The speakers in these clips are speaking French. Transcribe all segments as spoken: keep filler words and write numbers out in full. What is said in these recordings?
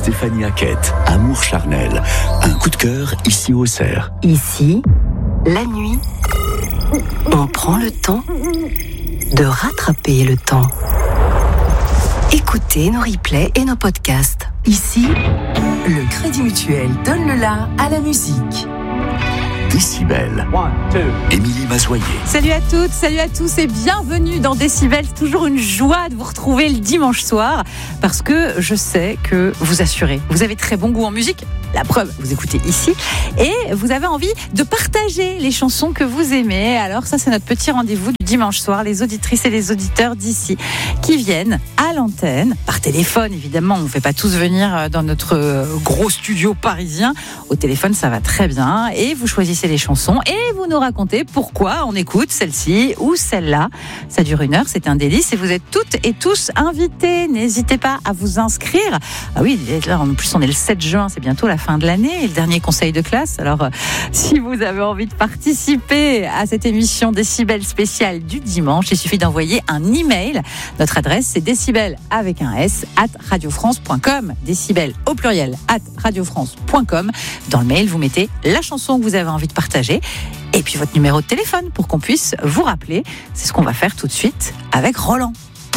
Stéphanie Hackett, Amour charnel. Un coup de cœur ici au Cerf. Ici, la nuit, on prend le temps de rattraper le temps. Écoutez nos replays et nos podcasts. Ici, le Crédit Mutuel donne le la à la musique. Décibel. Émilie Mazoyer. Salut à toutes, salut à tous et bienvenue dans Décibel. C'est toujours une joie de vous retrouver le dimanche soir parce que je sais que vous assurez. Vous avez très bon goût en musique. La preuve, vous écoutez ici et vous avez envie de partager les chansons que vous aimez. Alors ça, c'est notre petit rendez-vous du dimanche soir. Les auditrices et les auditeurs d'ici qui viennent à l'antenne, par téléphone évidemment. On ne fait pas tous venir dans notre gros studio parisien. Au téléphone, ça va très bien. Et vous choisissez les chansons et vous nous racontez pourquoi on écoute celle-ci ou celle-là. Ça dure une heure, c'est un délice et vous êtes toutes et tous invités. N'hésitez pas à vous inscrire. Ah oui, là, en plus on est le sept juin, c'est bientôt la fin de l'année et le dernier conseil de classe. Alors, euh, si vous avez envie de participer à cette émission Décibel spéciale du dimanche, il suffit d'envoyer un email. Notre adresse, c'est décibel avec un S, at radiofrance point com. Décibel au pluriel, at radiofrance point com. Dans le mail, vous mettez la chanson que vous avez envie de partager et puis votre numéro de téléphone pour qu'on puisse vous rappeler. C'est ce qu'on va faire tout de suite avec Roland.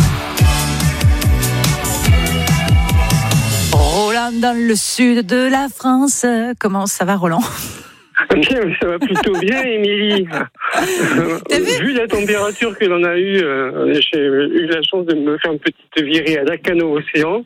Roland dans le sud de la France. Comment ça va, Roland ? Bien, ça va plutôt bien, Émilie. Vu, vu la température que l'on a eue, euh, j'ai eu la chance de me faire une petite virée à Lacanau-Océan.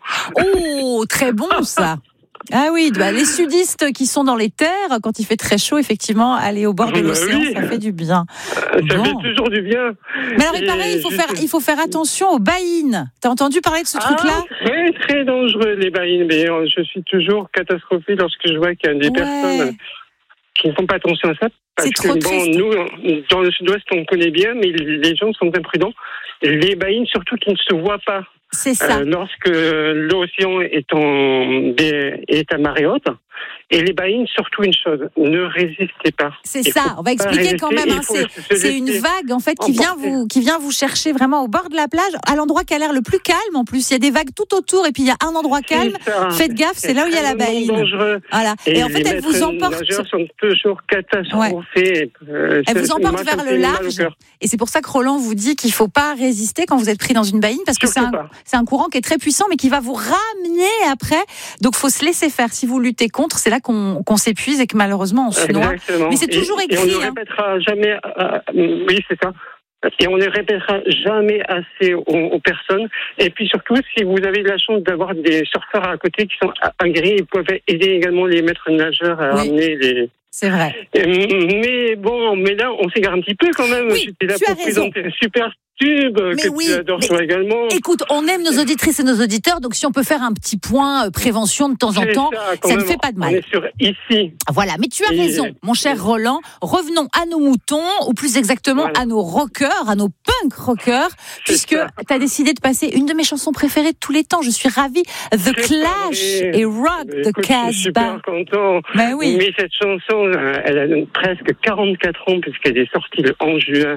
Oh, très bon ça. Ah oui, bah les sudistes qui sont dans les terres, quand il fait très chaud, effectivement, aller au bord de l'océan, bah oui. Ça fait du bien. Ça bon. fait toujours du bien. Mais alors, il paraît, il faut, faire, il faut faire attention aux baïnes. T'as entendu parler de ce ah, truc-là ? Oui, très dangereux, les baïnes. Mais je suis toujours catastrophée lorsque je vois qu'il y a des ouais. personnes qui ne font pas attention à ça. Parce c'est trop que, triste. bon, nous, dans le sud-ouest, on connaît bien, mais les gens sont imprudents. Les baïnes, surtout, qui ne se voient pas. C'est ça. Euh, lorsque l'océan est, en, est à marée haute. Et les baïnes, surtout une chose, ne résistez pas. C'est il ça, on va expliquer quand même. Hein, c'est, c'est une vague en fait qui vient, vous, qui vient vous chercher vraiment au bord de la plage, à l'endroit qui a l'air le plus calme en plus. Il y a des vagues tout autour et puis il y a un endroit calme. Faites gaffe, c'est, c'est là où il y a la baïne. Dangereux. Voilà. Et, et en fait, elle vous emporte. Les nageurs sont toujours catastrophés. Ouais. Euh, elle vous emporte vers le large. Et c'est pour ça que Roland vous dit qu'il ne faut pas résister quand vous êtes pris dans une baïne parce que c'est un, c'est un courant qui est très puissant mais qui va vous ramener après. Donc, il faut se laisser faire. Si vous luttez contre, c'est là qu'on, qu'on s'épuise et que malheureusement on se noie. Exactement. Mais c'est toujours et, écrit. Et on ne répétera hein. jamais. Euh, oui, c'est ça. Et on ne répétera jamais assez aux, aux personnes. Et puis surtout, si vous avez la chance d'avoir des surfeurs à côté qui sont agréés, ils peuvent aider également les maîtres nageurs à oui. ramener les. C'est vrai. Et, mais bon, mais là, on s'égare un petit peu quand même. Oui, J'étais là tu pour présenter super tube mais que oui, tu adores toi également. Écoute, on aime nos auditrices et nos auditeurs, donc si on peut faire un petit point euh, prévention de temps en temps, ça, ça ne fait pas de mal. On est sur ici. Voilà, mais tu as et raison, mon cher Roland. Revenons à nos moutons, ou plus exactement voilà. à nos rockers, à nos punk rockers, c'est puisque tu as décidé de passer une de mes chansons préférées de tous les temps. Je suis ravie. The c'est Clash et Rock the Casbah. Je suis super content. Mais oui. Mais cette chanson, elle a presque quarante-quatre ans puisqu'elle est sortie le onze juin.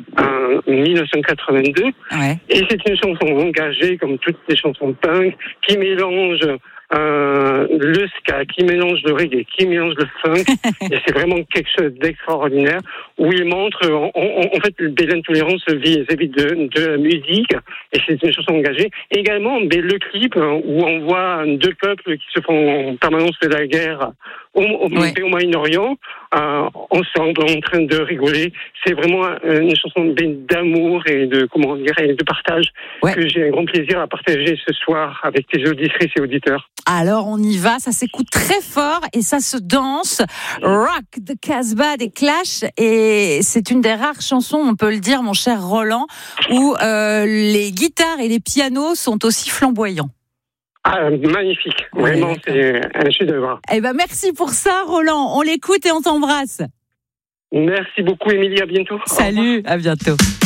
En dix-neuf cent quatre-vingt-deux ouais. Et c'est une chanson engagée comme toutes les chansons punk qui mélange euh, le ska, qui mélange le reggae, qui mélange le funk et c'est vraiment quelque chose d'extraordinaire où il montre en, en, en fait l'intolérance vis-à-vis de, de la musique et c'est une chanson engagée. Et également le clip où on voit deux peuples qui se font en permanence de la guerre au, au, ouais. au Moyen-Orient euh, ensemble en train de rigoler. C'est vraiment une chanson d'amour et de comment dire et de partage ouais. que j'ai un grand plaisir à partager ce soir avec tes auditrices et auditeurs. Alors on y va, ça s'écoute très fort et ça se danse. Rock the Casbah des Clash et c'est une des rares chansons, on peut le dire, mon cher Roland, où euh, les guitares et les pianos sont aussi flamboyants. Ah, magnifique, ouais, vraiment, c'est un chef-d'œuvre. Eh ben merci pour ça, Roland. On l'écoute et on t'embrasse. Merci beaucoup, Émilie. À bientôt. Salut, à bientôt.